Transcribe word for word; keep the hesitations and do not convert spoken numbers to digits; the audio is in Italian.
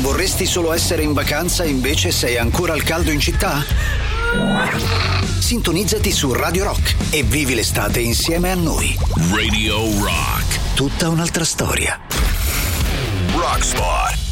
Vorresti solo essere in vacanza e invece sei ancora al caldo in città? Sintonizzati su Radio Rock e vivi l'estate insieme a noi. Radio Rock. Tutta un'altra storia. Rockspot.